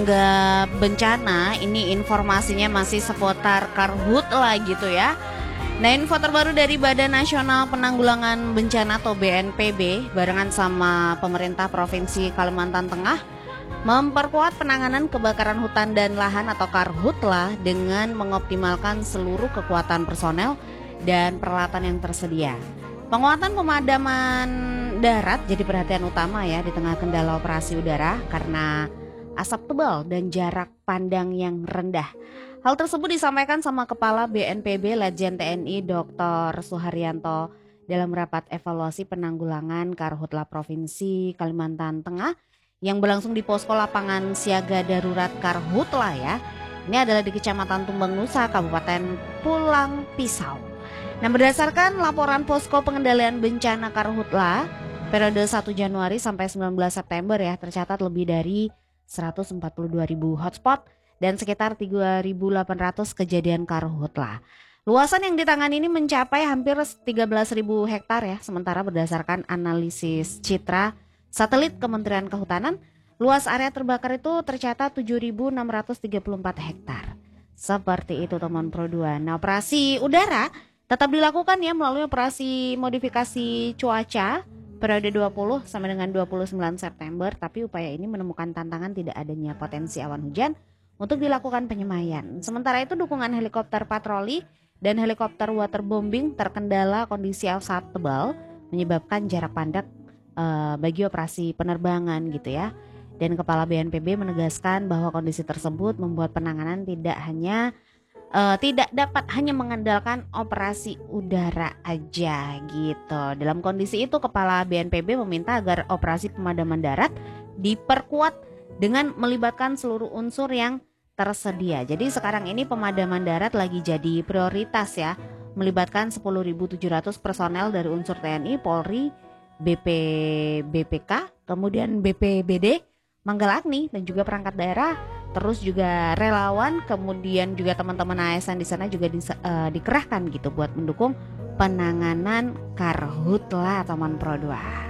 tanggap bencana. Ini informasinya masih seputar Karhutla gitu ya. Nah, info terbaru dari Badan Nasional Penanggulangan Bencana atau BNPB barengan sama pemerintah Provinsi Kalimantan Tengah memperkuat penanganan kebakaran hutan dan lahan atau Karhutla dengan mengoptimalkan seluruh kekuatan personel dan peralatan yang tersedia. Penguatan pemadaman darat jadi perhatian utama ya di tengah kendala operasi udara karena asap tebal dan jarak pandang yang rendah. Hal tersebut disampaikan sama Kepala BNPB Letjen TNI Dr. Suharyanto dalam rapat evaluasi penanggulangan Karhutla Provinsi Kalimantan Tengah yang berlangsung di posko lapangan siaga darurat Karhutla ya. Ini adalah di Kecamatan Tumbang Nusa, Kabupaten Pulang Pisau. Nah, berdasarkan laporan posko pengendalian bencana Karhutla periode 1 Januari sampai 19 September ya, tercatat lebih dari 142.000 hotspot dan sekitar 3.800 kejadian Karhutla. Luasan yang ditangani ini mencapai hampir 13.000 hektar ya, sementara berdasarkan analisis citra satelit Kementerian Kehutanan, luas area terbakar itu tercatat 7.634 hektar. Seperti itu teman Pro 2. Nah, operasi udara tetap dilakukan ya melalui operasi modifikasi cuaca periode 20 sampai dengan 29 September, tapi upaya ini menemukan tantangan tidak adanya potensi awan hujan untuk dilakukan penyemayan. Sementara itu dukungan helikopter patroli dan helikopter waterbombing terkendala kondisi asap tebal menyebabkan jarak pandang bagi operasi penerbangan gitu ya. Dan Kepala BNPB menegaskan bahwa kondisi tersebut membuat penanganan tidak dapat hanya mengandalkan operasi udara aja gitu. Dalam kondisi itu Kepala BNPB meminta agar operasi pemadaman darat diperkuat dengan melibatkan seluruh unsur yang tersedia. Jadi sekarang ini pemadaman darat lagi jadi prioritas ya, melibatkan 10.700 personel dari unsur TNI, Polri, BPK, kemudian BPBD, Manggala Agni dan juga perangkat daerah, terus juga relawan, kemudian juga teman-teman ASN di sana juga dikerahkan gitu buat mendukung penanganan Karhutla teman Pro 2.